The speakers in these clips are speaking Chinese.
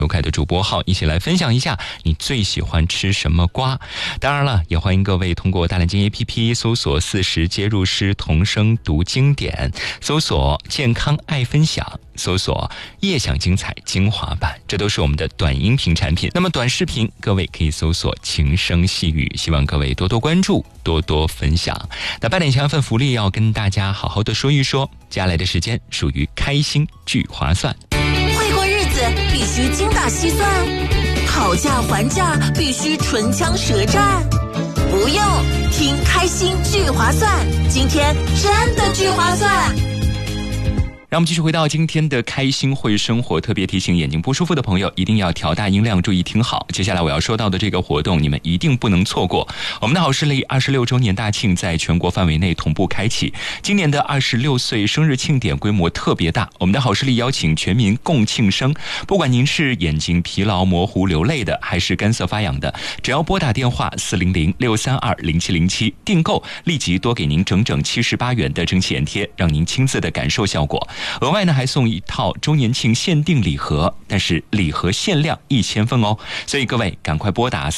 有凯的主播号，一起来分享一下你最喜欢吃什么瓜。当然了，也欢迎各位通过大蓝鲸 APP 搜索40接入诗童声读经典，搜索健康爱分享，搜索夜享精彩精华版，这都是我们的短音频产品。那么短视频各位可以搜索情声细语，希望各位多多关注，多多分享。那8点前份福利要跟大家好好的说一说，接下来的时间属于开心聚划算。 会过日子必须精打细算，讨价还价必须唇枪舌战。不用，听开心聚划算，今天真的聚划算。 让我们继续回到今天的开心会生活，特别提醒眼睛不舒服的朋友一定要调大音量，注意听好。接下来我要说到的这个活动你们一定不能错过。我们的好视力26周年大庆在全国范围内同步开启，今年的26岁生日庆典规模特别大，我们的好视力邀请全民共庆生。不管您是眼睛疲劳模糊流泪的，还是干涩发痒的，只要拨打电话400-632-0707订购，立即多给您整整78元的蒸汽眼贴，让您亲自的感受效果。额外呢还送一套周年庆限定礼盒，但是礼盒限量1000份哦，所以各位赶快拨打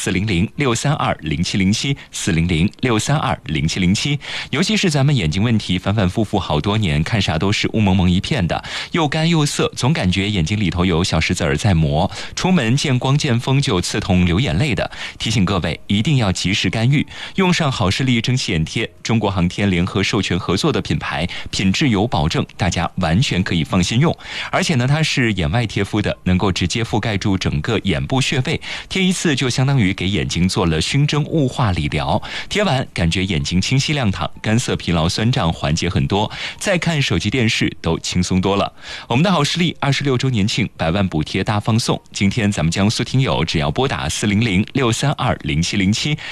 400-632-0707 400-632-0707。尤其是咱们眼睛问题反反复复好多年，看啥都是雾蒙蒙一片的，又干又涩，总感觉眼睛里头有小石子儿在磨，出门见光见风就刺痛流眼泪的，提醒各位一定要及时干预，用上好视力蒸汽眼贴，中国航天联合授权合作的品牌，品质有保证，大家完全可以放心用。而且呢它是眼外贴敷的，能够直接覆盖住整个眼部穴位，贴一次就相当于给眼睛做了熏蒸雾化理疗，贴完感觉眼睛清晰亮堂，干涩疲劳酸胀缓解很多，再看手机电视都轻松多了。我们的好视力26周年庆100万补贴大放送，今天咱们江苏听友只要拨打400-632-0707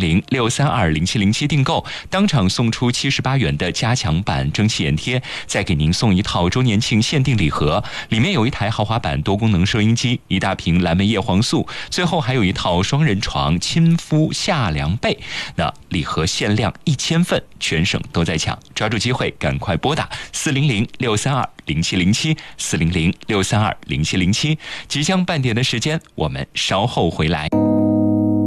400-632-0707订购，当场送出78元的加强版蒸汽眼贴，再给您送一套周年庆限定礼盒，里面有一台豪华版多功能收音机，一大瓶蓝莓叶黄素，最后还有一套双人床亲肤夏凉被。那礼盒限量1000份，全省都在抢，抓住机会赶快拨打400-632-0707 400-632-0707。即将半点的时间，我们稍后回来。